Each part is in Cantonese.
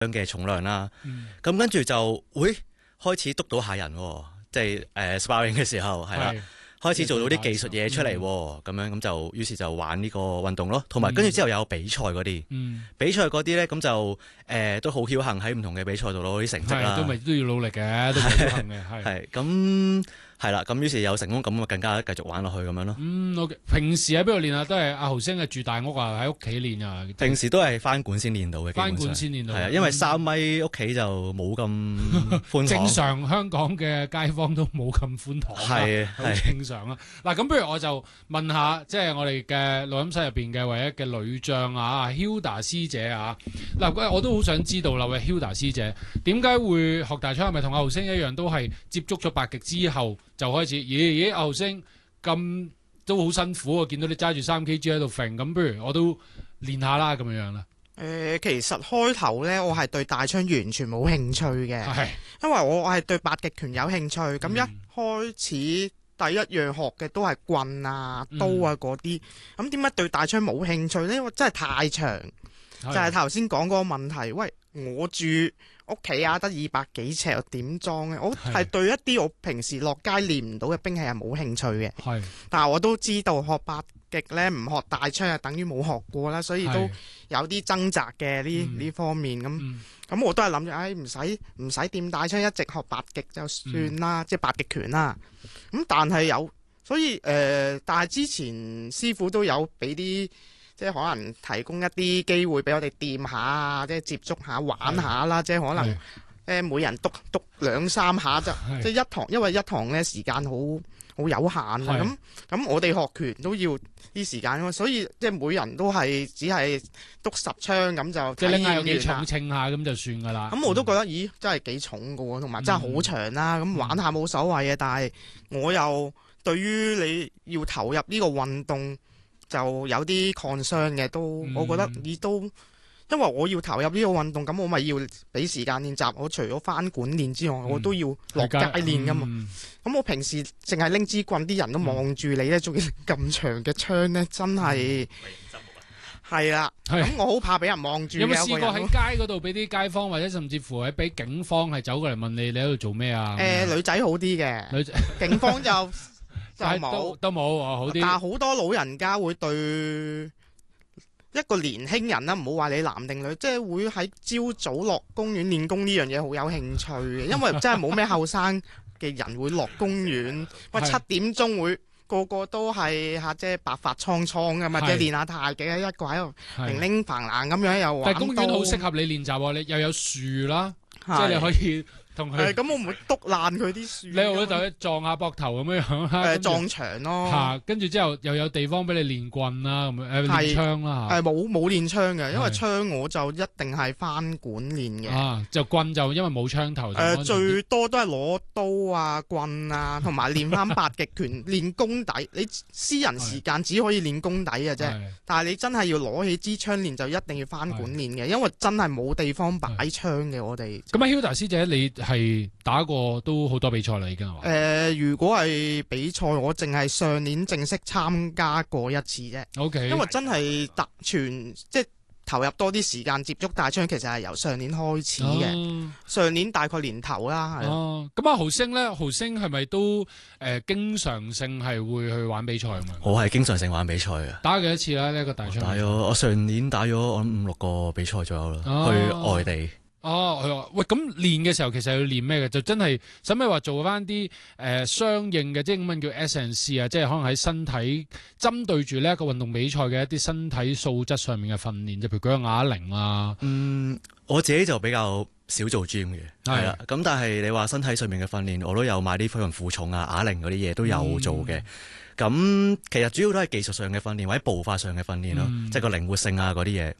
嘅重量啦。咁跟住就會開始督到下人，即係sparring 嘅時候係啦。開始做到啲技術嘢出嚟喎，咁樣咁就於是就玩呢個運動咯，同埋跟住之後有比賽嗰啲，比賽嗰啲咧咁就都好僥倖喺唔同嘅比賽度攞啲成績啦， 都要努力嘅，都好僥倖嘅， 係咁係啦，咁於是有成功咁更加繼續玩落去咁樣咯。 OK。平時喺邊度練啊？都係阿豪星係住大屋啊，喺屋企練啊？ 平時都係翻館先練到嘅， 翻館先練到， 係啊，因為3米屋企就冇咁寬敞。 正常香港嘅街坊都冇咁寬敞，係好正常啊。嗱，咁不如我就問下，即係我哋嘅錄音室入邊嘅唯一嘅女將啊，Hilda 師姐啊。嗱，我都好想知道啦，喂，Hilda 師姐點解會學大槍？係咪同阿豪星一樣，都係接觸咗八極之後就開始？咦，阿豪星咁都好辛苦啊！見到你揸住3kg 喺度揈，咁不如我都練下啦，咁樣啦。 其實開頭咧，我係對大槍完全冇興趣嘅，因為我係對八極拳有興趣。咁一開始第一樣學嘅都係棍啊、刀啊嗰啲。咁點解對大槍冇興趣呢？因為真係太長，就係頭先講嗰個問題。喂，我住屋企啊，得200幾尺又點裝咧？我係對一啲我平時落街練唔到嘅兵器係冇興趣嘅。但係我都知道學八極咧，唔學大槍就等於冇學過啦，所以都有啲掙扎嘅呢方面。咁我都係諗住，唔使掂大槍，一直學八極就算啦，即係八極拳啦。咁但係所以但係之前師傅都有俾啲。即係可能提供一啲機會俾我哋掂下啊，即係接觸下玩下啦，即係可能每人督2-3下啫，即係一堂，因為一堂咧時間好有限啊。咁我哋學拳都要啲時間，所以即係每人都係只係督10槍咁就即係拎下有幾重稱下咁就算㗎啦。 咁我都覺得咦真係幾重㗎喎，同埋真係好長啦。咁玩下冇所謂嘅，但係我又對於你要投入呢個運動，就有啲 concern 嘅，我覺得因為我要投入呢個運動，咁我咪要俾時間練習。我除咗翻館練之外，我都要落街練噶嘛。咁我平時淨係拎支棍，啲人都望住你咧，仲要咁長嘅槍咧，真係係啦。咁我好怕俾人望住。 有冇試過喺街嗰度俾啲街坊，或者甚至乎係俾警方係走過嚟問你喺度做咩啊？ 女仔好啲嘅，警方就冇都冇好啲。 但係好多老人家會對一個年輕人啦，唔好話你男定女，即係會喺朝早落公園練功呢樣嘢好有興趣嘅，因為真係冇咩後生嘅人會落公園。喂，7點鐘會個個都係即係白髮蒼蒼㗎嘛，即係練下太極，一個喺度零零彭冷咁樣又玩刀。 但係公園好適合你練習喎，你又有樹啦，即係你可以。 咁我唔會篤爛佢啲樹。 你會就撞下膊頭咁樣啦， 撞牆咯。 跟住之後又有地方俾你練棍啦，咁樣練槍啦。 冇練槍嘅，因為槍我就一定係翻館練嘅。 就棍就因為冇槍頭。 最多都係攞刀啊、棍啊，同埋練翻八極拳，練功底。你私人時間只可以練功底嘅啫，但係你真係要攞起支槍練，就一定要翻館練嘅，因為真係冇地方擺槍嘅我哋。 咁啊，Hilda 師姐你係打過都好多比賽啦，已經係嘛？ 如果係比賽，我淨係上年正式參加過一次啫。 OK， 因為真係即係投入多啲時間接觸大槍，其實係由上年開始嘅。上年大概年頭啦，係。 咁啊，豪星咧，豪星係咪都經常性係會去玩比賽啊？ 我係經常性玩比賽嘅。 打幾多次啦？呢個大槍？ 我上年打咗我諗5-6個比賽左右啦，去外地。 喂，咁練嘅時候其實要練咩嘅？就真係使咪話做翻啲相應嘅，即係英文叫 S&C 啊，即係可能喺身體針對住呢一個運動比賽嘅一啲身體素質上面嘅訓練，就譬如舉個啞鈴啊。 我自己就比較少做 gym 嘅，係啦。咁但係你話身體上面嘅訓練，我都有買啲飛行負重啊、啞鈴嗰啲嘢都有做嘅。咁其實主要都係技術上嘅訓練或者步伐上嘅訓練咯，即係個靈活性啊嗰啲嘢。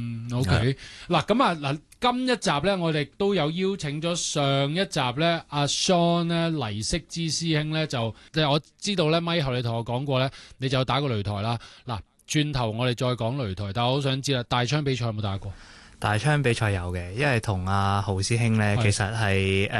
OK。嗱，今一集咧，我哋都有邀請咗上一集咧，阿 Sean 咧，黎式之師兄咧，即係我知道咧，咪後你同我講過咧，你就打過擂台啦。嗱，轉頭我哋再講擂台，但係我好想知啦，大槍比賽有冇打過？ 大槍比賽有嘅，因為同阿豪師兄咧，其實係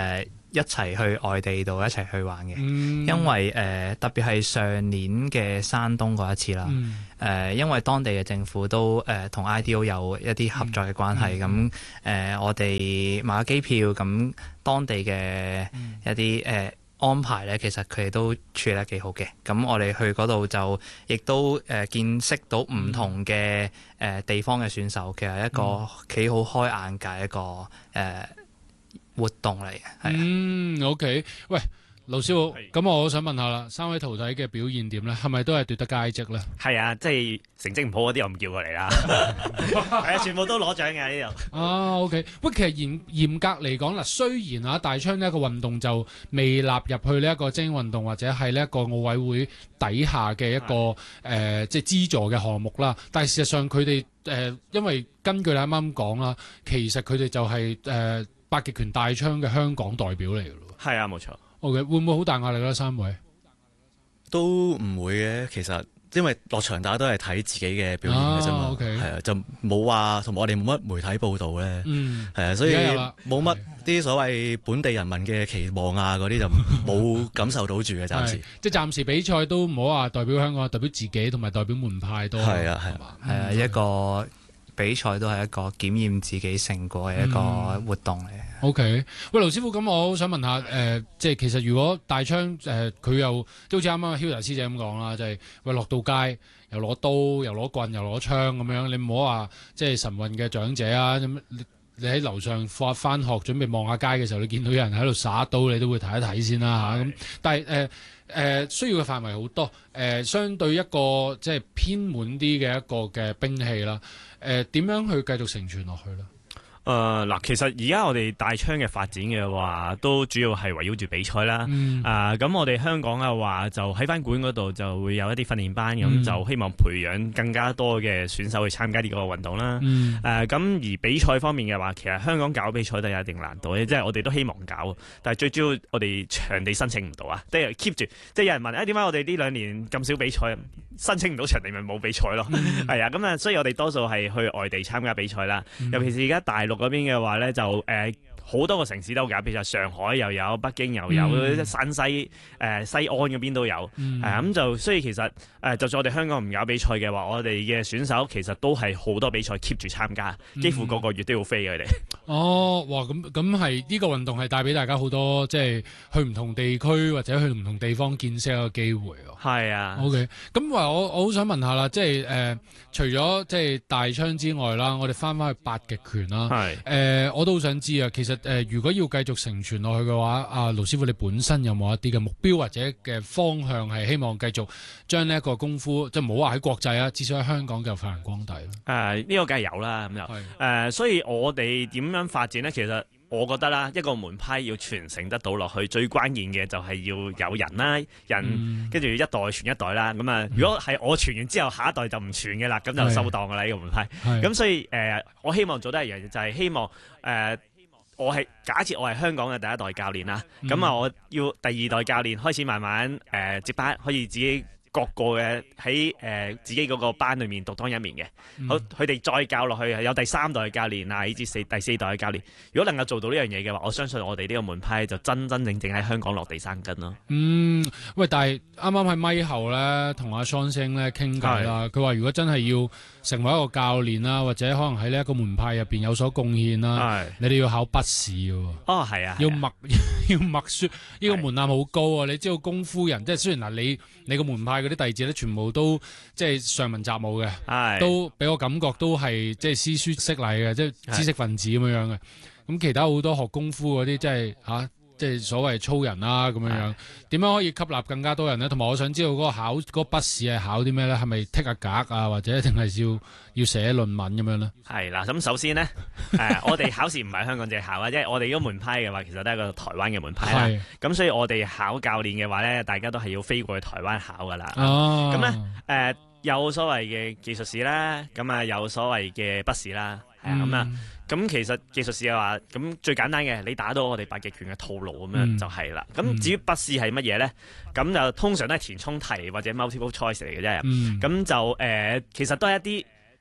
一齊去外地度一齊去玩嘅，因為特別係上年嘅山東嗰一次啦，因為當地嘅政府都同 IDO 有一啲合作嘅關係，咁我哋買咗機票，咁當地嘅一啲安排咧，其實佢哋都處理得幾好嘅。咁我哋去嗰度就亦都見識到唔同嘅地方嘅選手，其實一個幾好開眼界一個活動嚟嘅。 OK， 喂，盧師傅，咁我想問下啦，三位徒弟嘅表現點咧？係咪都係奪得佳績咧？ 係啊，即係成績唔好嗰啲我唔叫過嚟啦。係啊，全部都攞獎嘅呢度。 OK， 喂，其實嚴格嚟講嗱，雖然啊大槍呢一個運動就未納入去呢一個精英運動或者係呢一個奧委會底下嘅一個即係資助嘅項目啦，但係事實上佢哋因為根據你啱啱講啦，其實佢哋就係八極拳大槍嘅香港代表嚟嘅咯。 係啊，冇錯。 OK， 會唔會好大壓力咧？三位都唔會嘅，其實因為落場打都係睇自己嘅表現嘅啫嘛，係啊，就冇話同埋我哋冇乜媒體報導咧，係啊，所以冇乜啲所謂本地人民嘅期望啊嗰啲就冇感受到住嘅暫時。 即係暫時比賽都唔好話代表香港，代表自己同埋代表門派都係啊一個比賽都係一個檢驗自己成果嘅一個活動嚟。 OK， 喂，盧師傅，咁我好想問下，即係其實如果大槍佢又都好似啱啱 Hilda 師姐咁講啦，就係喂落到街又攞刀又攞棍又攞槍咁樣，你唔好話即係晨運嘅長者啊，咁你喺樓上翻學準備望下街嘅時候，你見到有人喺度耍刀，你都會睇一睇先啦嚇。咁但係需要嘅範圍好多，相對一個即係偏門啲嘅一個嘅兵器啦，點樣去繼續承傳落去咧？ 嗱，其實而家我哋大槍嘅發展嘅話，都主要係圍繞住比賽啦。咁我哋香港嘅話，就喺翻館嗰度就會有一啲訓練班，咁就希望培養更加多嘅選手去參加呢個運動啦。咁而比賽方面嘅話，其實香港搞比賽都有一定難度嘅，即係我哋都希望搞，但係最主要我哋場地申請唔到啊，即係 keep 住，即係有人問點解我哋呢2年咁少比賽，申請唔到場地咪冇比賽咯？係啊，咁啊，所以我哋多數係去外地參加比賽啦，尤其是而家大陸嗰邊嘅話咧，就好多個城市都搞比賽，上海又有，北京又有，山西西安嗰邊都有，咁就所以其實就算我哋香港唔搞比賽嘅話，我哋嘅選手其實都係好多比賽 keep 住參加，幾乎個月都要飛嘅佢哋。 哇！咁係呢個運動係帶俾大家好多即係去唔同地區或者去唔同地方見識嘅機會。 係啊。 OK， 咁我好想問下啦，即係除咗即係大槍之外啦，我哋翻去八極拳啦。我都好想知啊，其實如果要繼續承傳落去嘅話，盧師傅你本身有冇一啲嘅目標或者嘅方向係希望繼續將呢一個功夫，即係唔好話喺國際啊，至少喺香港就發揚光大咧？ 呢個梗係有啦，咁就所以我哋點樣發展呢？其實我覺得啦，一個門派要傳承得到落去，最關鍵嘅就係要有人啦，跟住一代傳一代啦。咁啊，如果係我傳完之後，下一代就唔傳嘅啦，咁就收檔噶啦呢個門派。咁所以我希望做得一樣嘢，就係希望我係假設我係香港嘅第一代教練啦，咁啊我要第二代教練開始慢慢接班，可以自己各個嘅喺自己嗰個班裏面獨當一面嘅，好佢哋再教落去有第3代嘅教練啊，以至第4代嘅教練。如果能夠做到呢樣嘢嘅話，我相信我哋呢個門派就真正喺香港落地生根咯。 喂，但係啱啱喺咪後咧，同阿 Sean 聲咧傾偈啦，佢話如果真係要成為一個教練啦，或者可能喺呢一個門派入邊有所貢獻啦，你哋要考筆試嘅。 係啊， 要默書，呢個門檻好高啊！你知道功夫人，即係雖然嗱，你個門派嗰啲弟子咧，全部都即係上文習武嘅，都俾我感覺都係即係詩書識禮嘅，即係知識分子咁樣嘅。咁其他好多學功夫嗰啲，即係即係所謂粗人啦咁樣，點樣可以吸納更加多人呢？同埋我想知道嗰個筆試係考啲咩咧？係咪剔下格啊，或者定係要寫論文咁樣咧？ 係啦，咁首先呢，我哋考試唔係香港淨係考啊，即係我哋嗰門派嘅話，其實都係一個台灣嘅門派啦。咁所以我哋考教練嘅話咧，大家都係要飛過去台灣考噶啦。咁咧有所謂嘅技術試啦，咁啊有所謂嘅筆試啦，咁啊。咁其實技術試嘅話，咁最簡單嘅，你打到我哋八極拳嘅套路咁樣就係啦。咁至於筆試係乜嘢咧？咁就通常都係填充題或者 multiple choice 嚟嘅啫。咁就其實都係一啲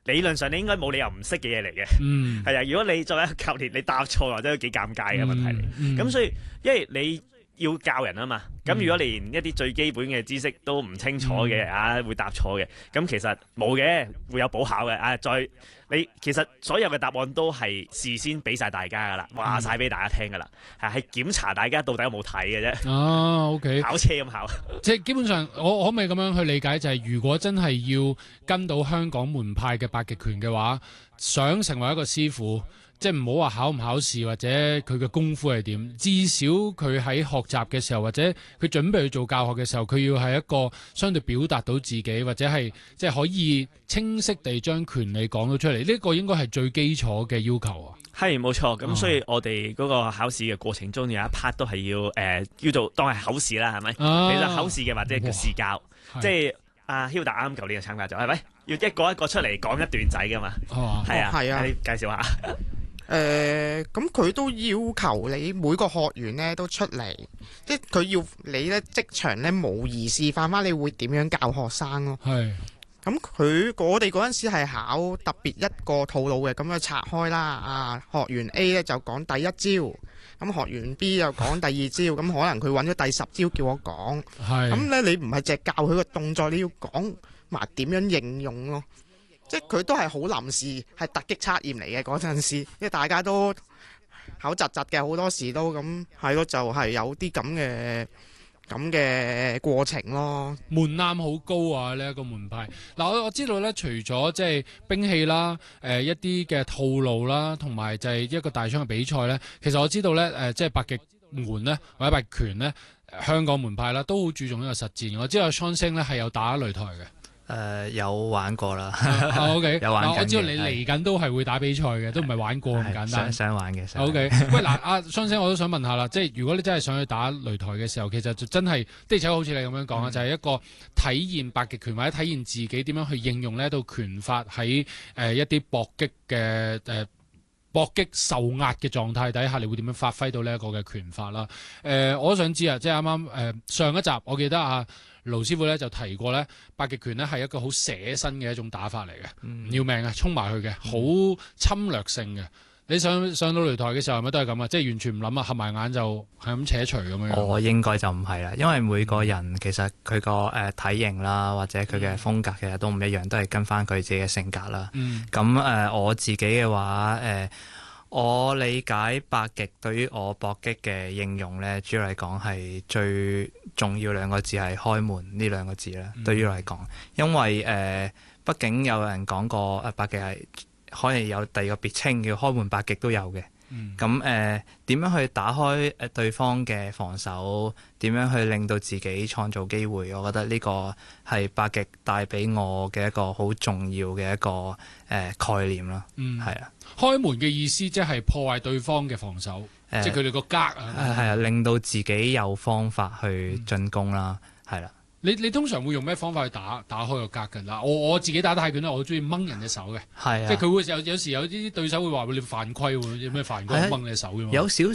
理論上你應該冇理由唔識嘅嘢嚟嘅。係啊，如果你作為一個教練，你答錯或者都幾尷尬嘅問題嚟。咁所以因為你要教人啊嘛，咁如果連一啲最基本嘅知識都唔清楚嘅，會答錯嘅，咁其實冇嘅，會有補考嘅。你其實所有嘅答案都係事先俾晒大家噶啦，話晒俾大家聽噶啦，係檢查大家到底有冇睇嘅啫。 OK， 考車咁考。即係基本上，我可唔可以咁樣去理解，就係如果真係要跟到香港門派嘅八極拳嘅話，想成為一個師傅，即係唔好話考唔考試或者佢嘅功夫係點，至少佢喺學習嘅時候或者佢準備去做教學嘅時候，佢要係一個相對表達到自己或者係即係可以清晰地將權利講到出嚟，呢個應該係最基礎嘅要求啊。 係冇錯，咁所以我哋嗰個考試嘅過程中有一 part 都係要叫做當係口試啦，係咪？其實口試嘅或者叫試教，即係阿 Hilda 啱舊年就參加咗，係咪？要一個一個出嚟講一段仔噶嘛？係啊，你介紹下。 咁佢都要求你每個學員咧都出嚟，即係佢要你咧即場咧模擬示範翻你會點樣教學生咯。 係。 咁我哋嗰陣時係考特別一個套路嘅，咁樣拆開啦。學員 A 咧就講第一招，咁學員 B 就講第二招，咁可能佢揾咗第10招叫我講。係。咁咧你唔係淨係教佢個動作，你要講埋點樣應用咯。即係佢都係好臨時，係突擊測驗嚟嘅嗰陣時，因為大家都口窒窒嘅，好多時都咁係咯，就係有啲咁嘅過程咯。 門檻好高啊！呢一個門派嗱，我知道咧，除咗即係兵器啦，一啲嘅套路啦，同埋就係一個大槍嘅比賽咧，其實我知道咧，即係八極門咧或者八極拳咧，香港門派啦都好注重呢個實戰。我知道Sean星咧係有打擂台嘅。 有玩過啦。 OK， 有玩緊嘅。 我知道你嚟緊都係會打比賽嘅，都唔係玩過咁簡單。 想玩嘅。 OK， 喂嗱，阿雙星我都想問下啦，即係如果你真係想去打擂台嘅時候，其實就真係的而且確好似你咁樣講啊，就係一個體驗八極拳或者體驗自己點樣去應用呢一套拳法喺一啲搏擊嘅搏擊受壓嘅狀態底下，你會點樣發揮到呢一個嘅拳法啦？我都想知啊，即係啱啱上一集我記得啊。盧師傅咧就提過咧，八極拳咧係一個好寫身嘅一種打法嚟嘅，唔要命啊，衝埋去嘅，好侵略性嘅。你上到擂台嘅時候係咪都係咁啊？即係完全唔諗啊，合埋眼就係咁扯除咁樣。 我應該就唔係啦，因為每個人其實佢個體型啦，或者佢嘅風格其實都唔一樣，都係跟翻佢自己嘅性格啦。咁我自己嘅話我理解八極對於我搏擊嘅應用咧，主要嚟講係最重要兩個字係開門呢兩個字啦。對於我嚟講，因為畢竟有人講過八極係可以有第二個別稱叫開門八極都有嘅。咁點樣去打開對方嘅防守？點樣去令到自己創造機會？我覺得呢個係八極帶俾我嘅一個好重要嘅一個概念啦。係啊。 開門嘅意思即係破壞對方嘅防守，即係佢哋個格啊。 係啊，令到自己有方法去進攻啦。係啦。 你通常會用咩方法去打開個格㗎啦？我自己打泰拳咧，我中意掹人隻手嘅。係啊，即係佢會有時有啲對手會話你犯規喎，有咩犯規掹你隻手嘅嘛？有少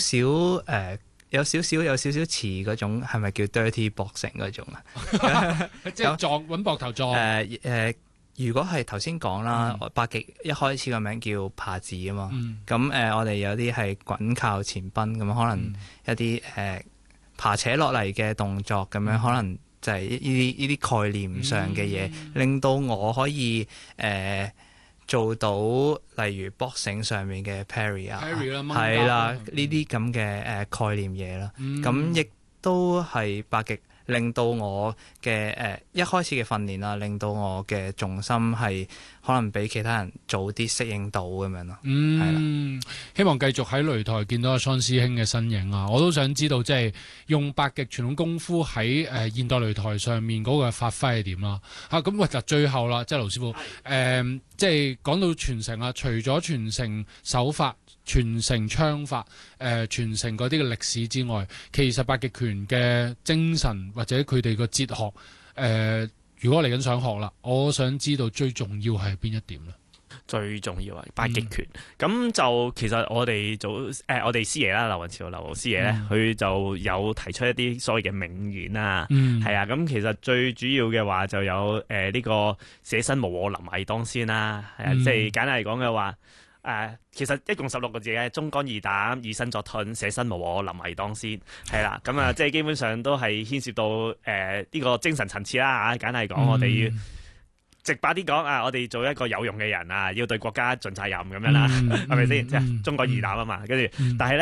少似嗰種係咪叫 dirty boxing 嗰種啊？ 即係揾膊頭撞。 如果係頭先講啦，八極一開始個名叫爬字啊嘛。咁我哋有啲係滾靠前奔咁，可能一啲爬扯落嚟嘅動作咁樣，可能就係呢啲概念上嘅嘢，令到我可以做到，例如 boxing 上面嘅 parry 啊，係啦，呢啲咁嘅概念嘢啦。咁亦都係八極令到我嘅一開始嘅訓練啦，令到我嘅重心係可能比其他人早啲適應到咁樣咯。係啦， 希望繼續喺擂台見到阿桑師兄嘅身影啊！我都想知道即係用八極傳統功夫喺現代擂台上面嗰個發揮係點啦。咁喂，就最後啦，即係盧師傅即係講到傳承啊，除咗傳承手法、傳承槍法、傳承嗰啲嘅歷史之外，其實八極拳嘅精神或者佢哋個哲學，如果嚟緊想學啦，我想知道最重要係邊一點咧？ 最重要啊，八極拳。咁就其實我哋我哋師爺啦，劉雲潮劉師爺咧，佢就有提出一啲所謂嘅名言啊，係啊。咁其實最主要嘅話就有呢個捨身無我，臨危當先啦，係啊，即係簡單嚟講嘅話。其實一共16個字嘅，忠肝義膽，以身作盾，捨身無我，臨危當先，係啦。咁啊，即係基本上都係牽涉到呢個精神層次啦。簡單嚟講，我哋要直白啲講我哋做一個有用嘅人要對國家盡責任咁樣啦，係咪先？即係忠肝義膽啊嘛。跟住，但係